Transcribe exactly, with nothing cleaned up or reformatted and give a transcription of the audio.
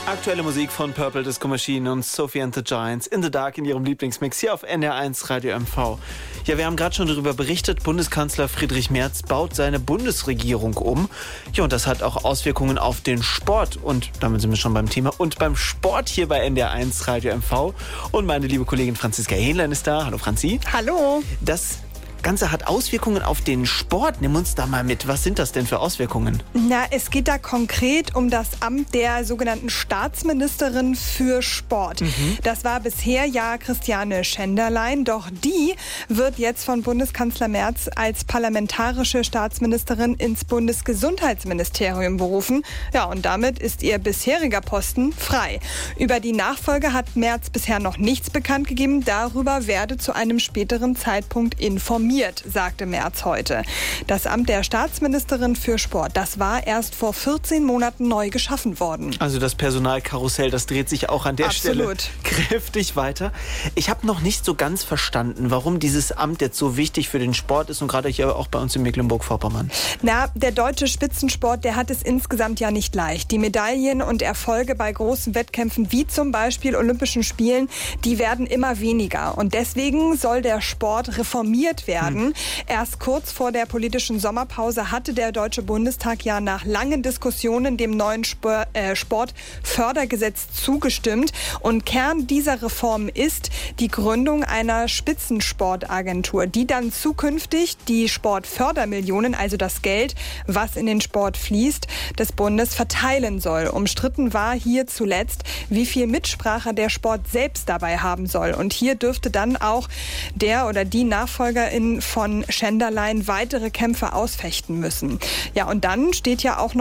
Aktuelle Musik von Purple Disco Machine und Sophie and the Giants in the Dark in ihrem Lieblingsmix hier auf N D R eins Radio M V. Ja, wir haben gerade schon darüber berichtet, Bundeskanzler Friedrich Merz baut seine Bundesregierung um. Ja, und das hat auch Auswirkungen auf den Sport. Und damit sind wir schon beim Thema. Und beim Sport hier bei N D R eins Radio M V. Und meine liebe Kollegin Franziska Hähnlein ist da. Hallo Franzi. Hallo. Das Ganze hat Auswirkungen auf den Sport. Nimm uns da mal mit. Was sind das denn für Auswirkungen? Na, es geht da konkret um das Amt der sogenannten Staatsministerin für Sport. Mhm. Das war bisher ja Christiane Schenderlein, doch die wird jetzt von Bundeskanzler Merz als parlamentarische Staatsministerin ins Bundesgesundheitsministerium berufen. Ja, und damit ist ihr bisheriger Posten frei. Über die Nachfolge hat Merz bisher noch nichts bekannt gegeben. Darüber werde zu einem späteren Zeitpunkt informiert, sagte Merz heute. Das Amt der Staatsministerin für Sport, das war erst vor vierzehn Monaten neu geschaffen worden. Also das Personalkarussell, das dreht sich auch an der Absolut. Stelle kräftig weiter. Ich habe noch nicht so ganz verstanden, warum dieses Amt jetzt so wichtig für den Sport ist und gerade hier auch bei uns in Mecklenburg-Vorpommern. Na, der deutsche Spitzensport, der hat es insgesamt ja nicht leicht. Die Medaillen und Erfolge bei großen Wettkämpfen wie zum Beispiel Olympischen Spielen, die werden immer weniger. Und deswegen soll der Sport reformiert werden. Hm. Erst kurz vor der politischen Sommerpause hatte der Deutsche Bundestag ja nach langen Diskussionen dem neuen Spor- äh, Sportfördergesetz zugestimmt. Und Kern dieser Reform ist die Gründung einer Spitzensportagentur, die dann zukünftig die Sportfördermillionen, also das Geld, was in den Sport fließt, des Bundes verteilen soll. Umstritten war hier zuletzt, wie viel Mitsprache der Sport selbst dabei haben soll. Und hier dürfte dann auch der oder die Nachfolgerin von Schenderlein weitere Kämpfe ausfechten müssen. Ja, und dann steht ja auch noch